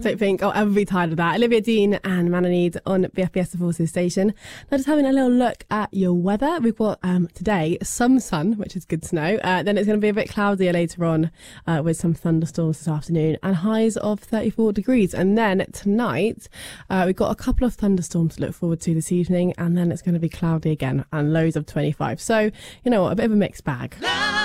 Don't think I'll ever be tired of that. Olivia Dean and Manonid on BFBS The Forces Station. Now just having a little look at your weather. We've got today some sun, which is good to know. Then it's going to be a bit cloudier later on with some thunderstorms this afternoon and highs of 34 degrees. And then tonight we've got a couple of thunderstorms to look forward to this evening, and then it's going to be cloudy again and lows of 25. So, you know what, a bit of a mixed bag.